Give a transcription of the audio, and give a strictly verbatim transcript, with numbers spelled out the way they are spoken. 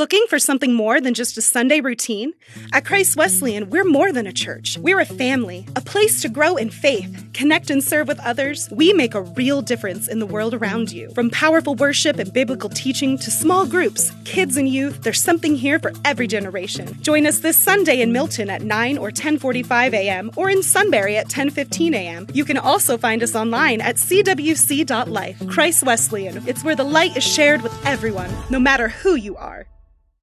Looking for something more than just a Sunday routine? At Christ Wesleyan, we're more than a church. We're a family, a place to grow in faith, connect and serve with others. We make a real difference in the world around you. From powerful worship and biblical teaching to small groups, kids and youth, there's something here for every generation. Join us this Sunday in Milton at nine or ten forty-five a.m. or in Sunbury at ten fifteen a.m. You can also find us online at c w c dot life. Christ Wesleyan, it's where the light is shared with everyone, no matter who you are.